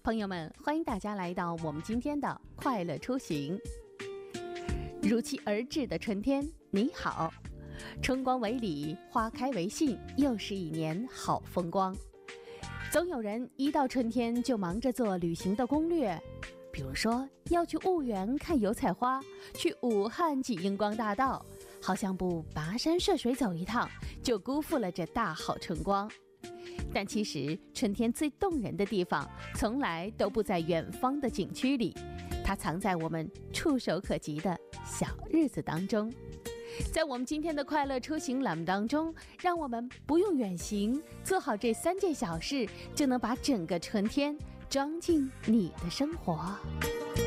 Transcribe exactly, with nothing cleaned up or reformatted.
朋友们，欢迎大家来到我们今天的快乐出行。如期而至的春天，你好，春光为礼，花开为信，又是一年好风光。总有人一到春天就忙着做旅行的攻略，比如说要去婺源看油菜花，去武汉挤荧光大道，好像不跋山涉水走一趟，就辜负了这大好春光。但其实春天最动人的地方从来都不在远方的景区里，它藏在我们触手可及的小日子当中。在我们今天的快乐出行栏目当中，让我们不用远行，做好这三件小事，就能把整个春天装进你的生活。